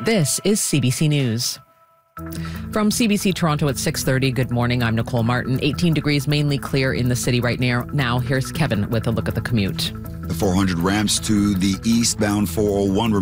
This is CBC News. From CBC Toronto at 6:30, good morning. I'm Nicole Martin. 18 degrees, mainly clear in the city right now. Here's Kevin with a look at the commute. The 400 ramps to the eastbound 401